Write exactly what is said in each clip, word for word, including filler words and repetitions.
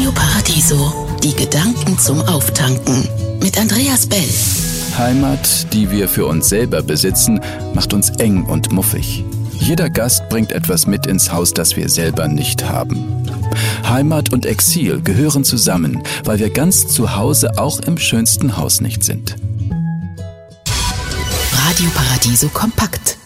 Radio Paradiso, die Gedanken zum Auftanken mit Andreas Bell. Heimat, die wir für uns selber besitzen, macht uns eng und muffig. Jeder Gast bringt etwas mit ins Haus, das wir selber nicht haben. Heimat und Exil gehören zusammen, weil wir ganz zu Hause auch im schönsten Haus nicht sind. Radio Paradiso kompakt.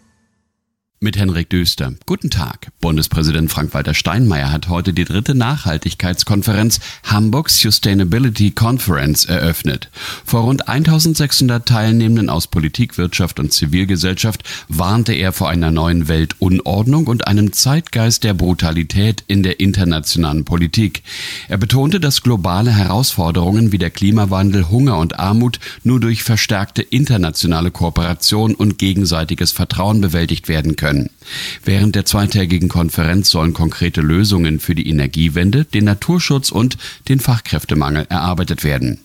Mit Henrik Döster. Guten Tag. Bundespräsident Frank-Walter Steinmeier hat heute die dritte Nachhaltigkeitskonferenz Hamburg Sustainability Conference eröffnet. Vor rund eintausendsechshundert Teilnehmenden aus Politik, Wirtschaft und Zivilgesellschaft warnte er vor einer neuen Weltunordnung und einem Zeitgeist der Brutalität in der internationalen Politik. Er betonte, dass globale Herausforderungen wie der Klimawandel, Hunger und Armut nur durch verstärkte internationale Kooperation und gegenseitiges Vertrauen bewältigt werden können. Während der zweitägigen Konferenz sollen konkrete Lösungen für die Energiewende, den Naturschutz und den Fachkräftemangel erarbeitet werden.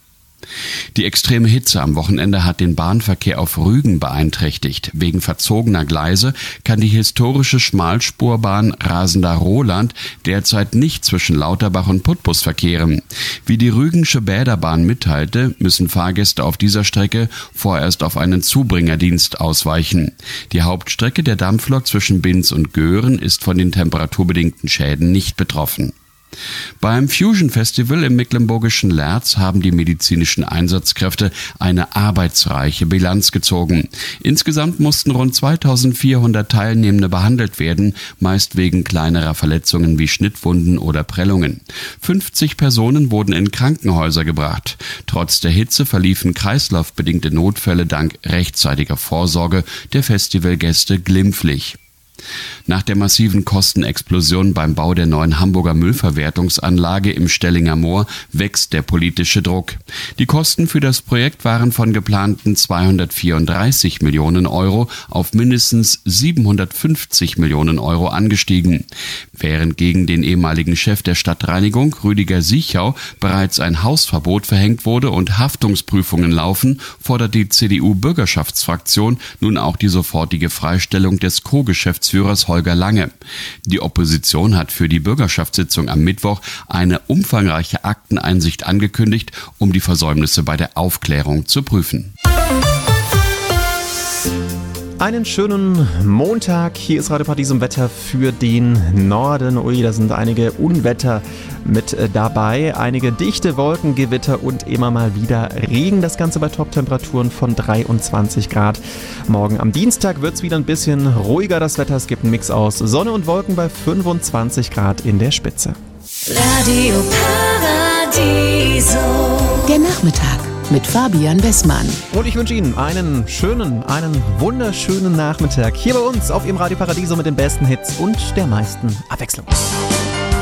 Die extreme Hitze am Wochenende hat den Bahnverkehr auf Rügen beeinträchtigt. Wegen verzogener Gleise kann die historische Schmalspurbahn Rasender-Roland derzeit nicht zwischen Lauterbach und Putbus verkehren. Wie die Rügensche Bäderbahn mitteilte, müssen Fahrgäste auf dieser Strecke vorerst auf einen Zubringerdienst ausweichen. Die Hauptstrecke der Dampflok zwischen Binz und Göhren ist von den temperaturbedingten Schäden nicht betroffen. Beim Fusion Festival im mecklenburgischen Lerz haben die medizinischen Einsatzkräfte eine arbeitsreiche Bilanz gezogen. Insgesamt mussten rund zweitausendvierhundert Teilnehmende behandelt werden, meist wegen kleinerer Verletzungen wie Schnittwunden oder Prellungen. fünfzig Personen wurden in Krankenhäuser gebracht. Trotz der Hitze verliefen kreislaufbedingte Notfälle dank rechtzeitiger Vorsorge der Festivalgäste glimpflich. Nach der massiven Kostenexplosion beim Bau der neuen Hamburger Müllverwertungsanlage im Stellinger Moor wächst der politische Druck. Die Kosten für das Projekt waren von geplanten zweihundertvierunddreißig Millionen Euro auf mindestens siebenhundertfünfzig Millionen Euro angestiegen. Während gegen den ehemaligen Chef der Stadtreinigung, Rüdiger Siechau, bereits ein Hausverbot verhängt wurde und Haftungsprüfungen laufen, fordert die C D U-Bürgerschaftsfraktion nun auch die sofortige Freistellung des Co-Geschäftsführers Holger Lange. Die Opposition hat für die Bürgerschaftssitzung am Mittwoch eine umfangreiche Akteneinsicht angekündigt, um die Versäumnisse bei der Aufklärung zu prüfen. Einen schönen Montag. Hier ist Radio Paradiso Wetter für den Norden. Ui, da sind einige Unwetter mit dabei. Einige dichte Wolkengewitter und immer mal wieder Regen. Das Ganze bei Top-Temperaturen von dreiundzwanzig Grad. Morgen am Dienstag wird es wieder ein bisschen ruhiger, das Wetter. Es gibt einen Mix aus Sonne und Wolken bei fünfundzwanzig Grad in der Spitze. Radio Paradiso. Der Nachmittag mit Fabian Bessmann. Und ich wünsche Ihnen einen schönen, einen wunderschönen Nachmittag hier bei uns auf Ihrem Radio Paradiso mit den besten Hits und der meisten Abwechslung.